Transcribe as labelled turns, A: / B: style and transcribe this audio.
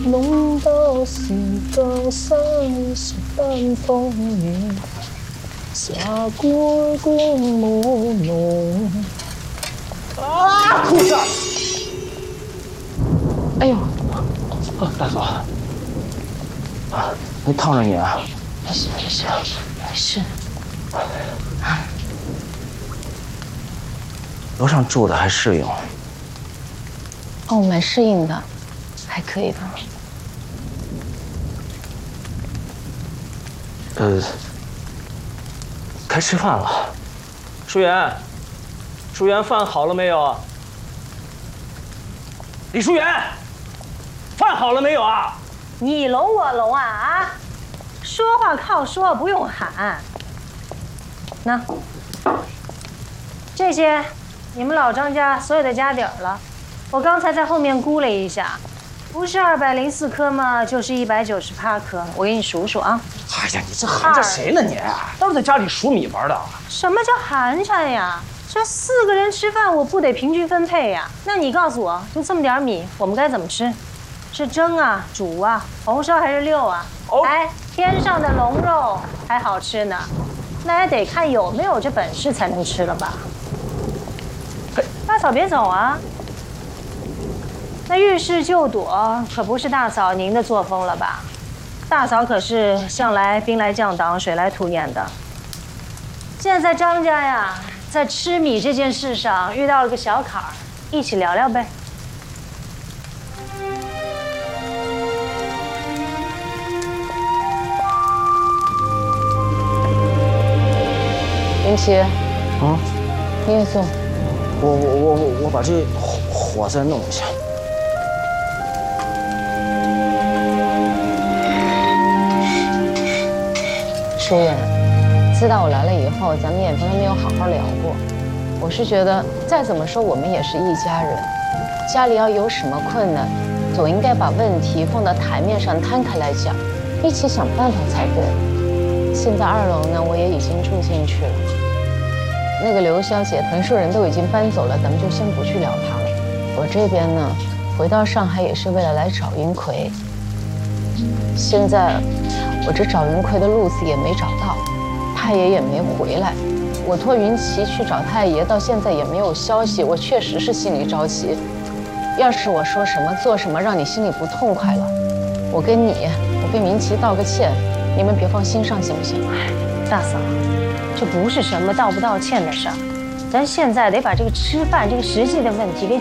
A: 弄到西岗山是丹凤眼，下过公母浓。啊！裤子！哎呦！大嫂，啊，没烫着你啊？没事没事没事。楼上住的还适应？
B: 哦，蛮适应的，还可以吧。
A: 该吃饭了。淑媛，淑媛，饭好了没有？李淑媛，饭好了没有啊？
C: 你聋我聋啊啊！说话靠说，不用喊。那这些，你们老张家所有的家底儿了。我刚才在后面估了一下，不是204颗吗？就是198颗。我给你数数啊。
A: 哎呀，你这含着谁呢你？都是在家里数米玩的。
C: 什么叫寒碜呀？这4个人吃饭，我不得平均分配呀？那你告诉我，就这么点米，我们该怎么吃？是蒸啊、煮啊、红烧还是溜啊？哦，哎，天上的龙肉还好吃呢，那还得看有没有这本事才能吃了吧？大嫂别走啊！那遇事就躲，可不是大嫂您的作风了吧？大嫂可是向来兵来将挡，水来土掩的。现在在张家呀，在吃米这件事上遇到了个小坎儿，一起聊聊呗。
B: 林奇，你也送。
A: 我把这火再弄一下。
B: 淑媛，自打我来了以后，咱们也从来没有好好聊过。我是觉得，再怎么说我们也是一家人，家里要有什么困难，总应该把问题放到台面上摊开来讲，一起想办法才对。现在2楼呢，我也已经住进去了。那个刘小姐、滕树人都已经搬走了，咱们就先不去聊她了。我这边呢，回到上海也是为了来找云葵。现在我这找云葵的路子也没找到，太爷也没回来。我托云奇去找太爷，到现在也没有消息，我确实是心里着急。要是我说什么做什么让你心里不痛快了，我跟明奇道个歉，你们别放心上，行不行？
C: 大嫂，这不是什么道不道歉的事儿，咱现在得把这个吃饭这个实际的问题给